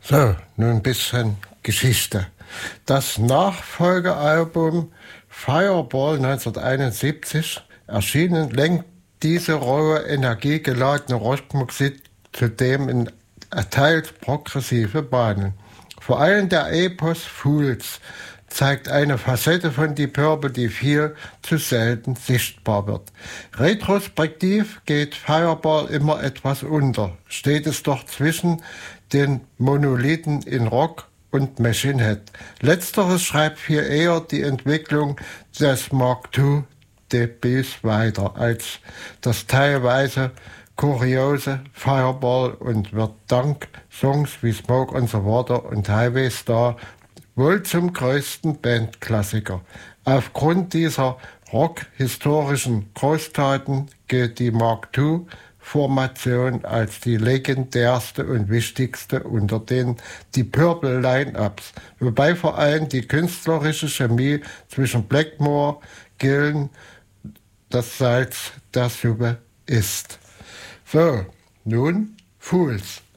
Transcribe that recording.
So, nun ein bisschen Geschichte. Das Nachfolgealbum Fireball 1971 erschienen, lenkt diese rohe, energiegeladene Rockmusik zudem in erteilt progressive Bahnen. Vor allem der Epos Fools zeigt eine Facette von Deep Purple, die viel zu selten sichtbar wird. Retrospektiv geht Fireball immer etwas unter, steht es doch zwischen den Monolithen in Rock und Machine Head. Letzteres schreibt viel eher die Entwicklung des Mark II Debüts weiter als das teilweise kuriose Fireball und wird dank Songs wie Smoke on the Water und Highway Star wohl zum größten Bandklassiker. Aufgrund dieser rockhistorischen Großtaten gilt die Mark II-Formation als die legendärste und wichtigste unter den Deep Purple Line-Ups, wobei vor allem die künstlerische Chemie zwischen Blackmore, Gillan das Salz der Suppe ist. So, nun Fools.